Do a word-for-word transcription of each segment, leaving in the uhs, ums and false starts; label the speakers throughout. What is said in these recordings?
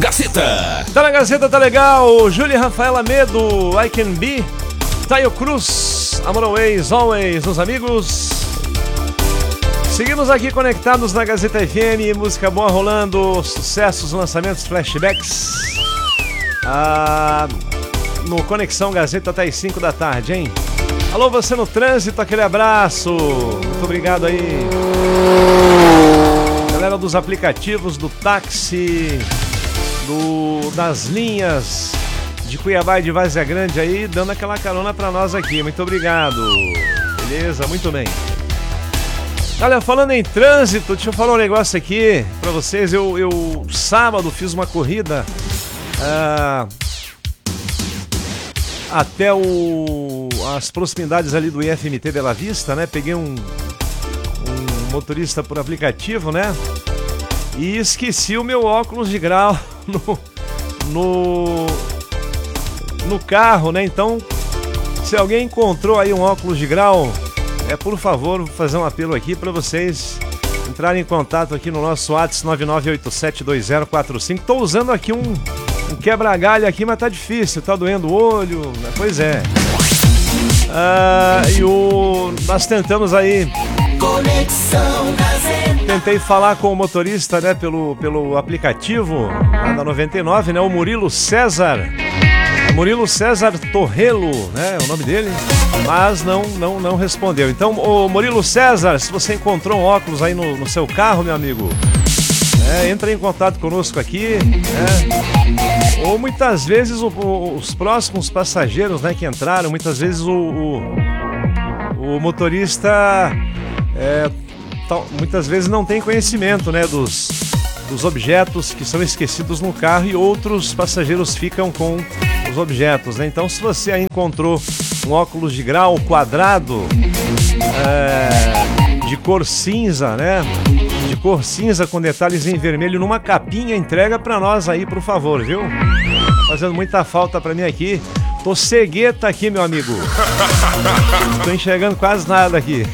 Speaker 1: Gazeta.
Speaker 2: Tá na Gazeta, tá legal. Júlia Rafaela Medo, I Can Be. Taio Cruz, Amor Always, Always, os amigos. Seguimos aqui conectados na Gazeta F M, música boa rolando, sucessos, lançamentos, flashbacks. Ah, no Conexão Gazeta até as cinco da tarde, hein? Alô, você no trânsito, aquele abraço. Muito obrigado aí. Galera dos aplicativos, do táxi, do, das linhas de Cuiabá e de Várzea Grande aí, dando aquela carona pra nós aqui. Muito obrigado. Beleza, muito bem. Olha, falando em trânsito, deixa eu falar um negócio aqui pra vocês. Eu, eu sábado fiz uma corrida ah, até o, as proximidades ali do I F M T Bela Vista, né? Peguei um, um motorista por aplicativo, né? E esqueci o meu óculos de grau no, no, no carro, né? Então, se alguém encontrou aí um óculos de grau, é, por favor, vou fazer um apelo aqui para vocês entrarem em contato aqui no nosso WhatsApp nove nove oito sete dois zero quatro cinco. Tô usando aqui um, um quebra-galho aqui, mas tá difícil, tá doendo o olho, né? Pois é. Ah, e o, nós tentamos aí,
Speaker 3: Conexão Gazeta.
Speaker 2: tentei falar com o motorista, né, pelo, pelo aplicativo lá da noventa e nove, né, o Murilo César. Murilo César Torrelo, né, é o nome dele, mas não, não, não respondeu. Então, ô Murilo César, se você encontrou um óculos aí no, no seu carro, meu amigo, é, entra em contato conosco aqui, né? Ou muitas vezes o, o, os próximos passageiros, né, que entraram, muitas vezes o, o, o motorista, é, tal, muitas vezes não tem conhecimento, né, dos, dos objetos que são esquecidos no carro e outros passageiros ficam com os objetos, né? Então, se você aí encontrou um óculos de grau quadrado, é, de cor cinza, né? De cor cinza com detalhes em vermelho numa capinha, entrega pra nós aí, por favor, viu? Fazendo muita falta pra mim aqui. Tô cegueta aqui, meu amigo. Não tô enxergando quase nada aqui.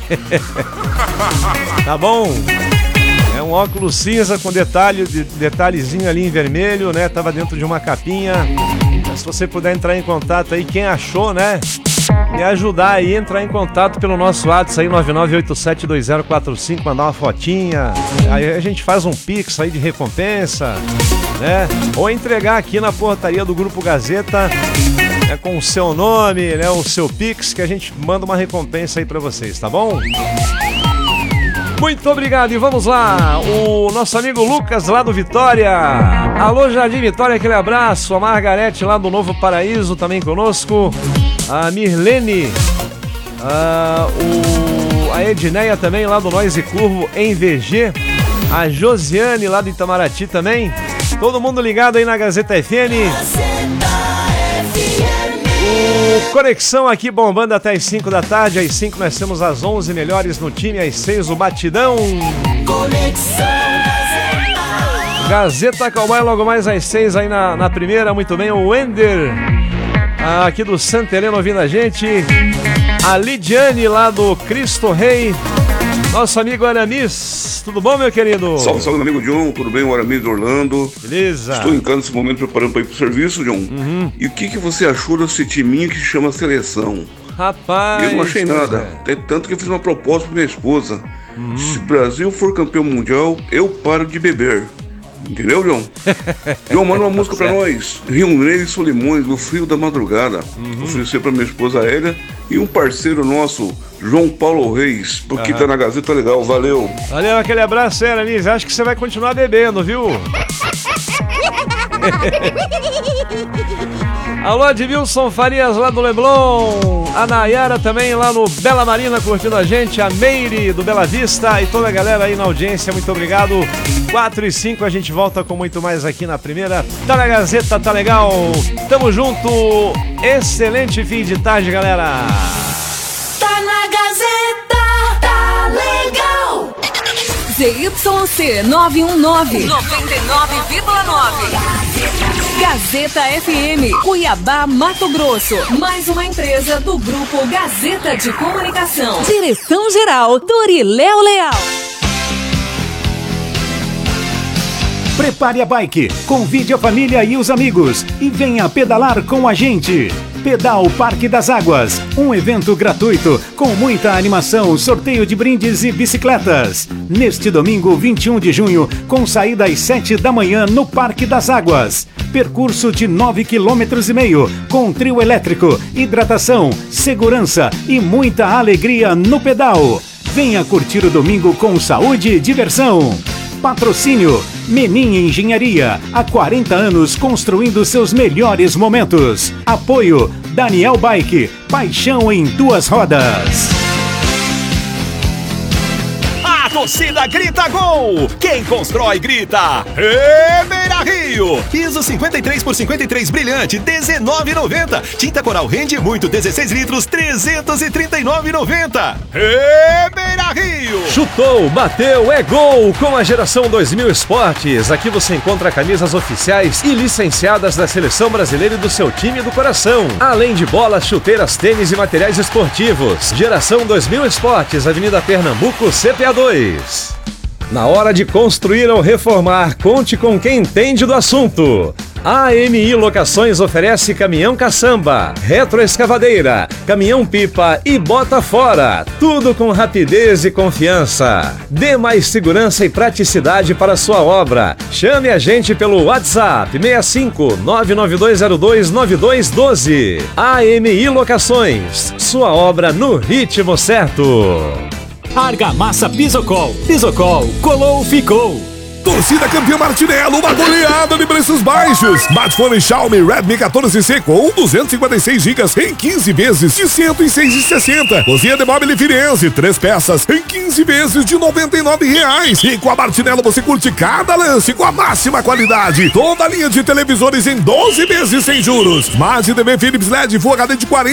Speaker 2: Tá bom? É um óculos cinza com detalhe, de, detalhezinho ali em vermelho, né? Tava dentro de uma capinha. Se você puder entrar em contato aí, quem achou, né? Me ajudar aí, entrar em contato pelo nosso WhatsApp aí, nove nove oito sete dois zero quatro cinco, mandar uma fotinha. Aí a gente faz um pix aí de recompensa, né? Ou entregar aqui na portaria do Grupo Gazeta, né, com o seu nome, né? O seu pix, que a gente manda uma recompensa aí pra vocês, tá bom? Muito obrigado e vamos lá, o nosso amigo Lucas lá do Vitória. Alô Jardim Vitória, aquele abraço. A Margarete lá do Novo Paraíso também conosco. A Mirlene, a, o, a Edneia também lá do Nós e Curvo em V G. A Josiane lá do Itamaraty também. Todo mundo ligado aí na Gazeta F M. O Conexão aqui bombando até as cinco da tarde. Às cinco nós temos as onze melhores no time. Às seis o Batidão.
Speaker 3: Conexão Gazeta.
Speaker 2: Gazeta Cowboy logo mais às seis aí na, na primeira. Muito bem, o Wender aqui do Santa Helena ouvindo a gente. A Lidiane lá do Cristo Rei. Nosso amigo Aramis. Tudo bom, meu querido?
Speaker 4: Salve, salve, meu amigo John. Tudo bem? O Aramis do Orlando.
Speaker 2: Beleza.
Speaker 4: Estou em casa nesse momento preparando para ir pro serviço, John.
Speaker 2: Uhum.
Speaker 4: E o que, que você achou desse timinho que chama Seleção?
Speaker 2: Rapaz.
Speaker 4: Eu não achei nada.
Speaker 2: É.
Speaker 4: É tanto que eu fiz uma proposta para minha esposa.
Speaker 2: Uhum.
Speaker 4: Se o Brasil for campeão mundial, eu paro de beber. Entendeu, John? John, manda uma música pra nós. Rio Negro e Solimões, no frio da madrugada. Uhum. Oferecer pra minha esposa Hélia e um parceiro nosso, João Paulo Reis, porque uhum. tá na Gazeta Legal. Valeu.
Speaker 2: Valeu, aquele abraço, Aramis. Acho que você vai continuar bebendo, viu? Alô, Adilson Farias lá do Leblon. A Nayara também lá no Bela Marina curtindo a gente. A Meire do Bela Vista e toda a galera aí na audiência. Muito obrigado. quatro e cinco a gente volta com muito mais aqui na primeira. Tá na Gazeta, tá legal. Tamo junto. Excelente fim de tarde, galera.
Speaker 3: Tá na Gazeta, tá legal.
Speaker 5: Z Y C nove um nove, noventa e nove vírgula nove. Gazeta F M, Cuiabá, Mato Grosso. Mais uma empresa do Grupo Gazeta de Comunicação. Direção-geral, Doriléo Leal.
Speaker 1: Prepare a bike, convide a família e os amigos e venha pedalar com a gente. Pedal Parque das Águas, um evento gratuito com muita animação, sorteio de brindes e bicicletas. Neste domingo, vinte e um de junho, com saída às sete da manhã no Parque das Águas. Percurso de nove quilômetros e meio, com trio elétrico, hidratação, segurança e muita alegria no pedal. Venha curtir o domingo com saúde e diversão. Patrocínio Menin Engenharia, há quarenta anos construindo seus melhores momentos. Apoio Daniel Bike, paixão em duas rodas.
Speaker 6: A torcida grita gol! Quem constrói grita é Beira Rio! Piso cinquenta e três por cinquenta e três brilhante, dezenove reais e noventa centavos. Tinta Coral rende muito, dezesseis litros, trezentos e trinta e nove reais e noventa centavos. É Beira Rio!
Speaker 2: Chutou, bateu, é gol! Com a Geração dois mil Esportes. Aqui você encontra camisas oficiais e licenciadas da Seleção Brasileira e do seu time do coração. Além de bolas, chuteiras, tênis e materiais esportivos. Geração dois mil Esportes, Avenida Pernambuco, C P A dois. Na hora de construir ou reformar, conte com quem entende do assunto. A M I Locações oferece caminhão caçamba, retroescavadeira, caminhão-pipa e bota fora. Tudo com rapidez e confiança. Dê mais segurança e praticidade para sua obra. Chame a gente pelo WhatsApp seis cinco nove nove dois zero dois nove dois um dois. A M I Locações, sua obra no ritmo certo.
Speaker 1: Argamassa Pisocol. Pisocol, colou, ficou.
Speaker 7: Torcida campeã Martinello, uma goleada de preços baixos. Smartphone Xiaomi Redmi quatorze C com duzentos e cinquenta e seis gigas em quinze vezes de cento e seis reais e sessenta centavos. Cozinha de Mobile Firenze, três peças em quinze vezes de noventa e nove reais. E com a Martinello você curte cada lance com a máxima qualidade. Toda a linha de televisores em doze vezes sem juros. Smart T V Philips L E D Full H D de quarenta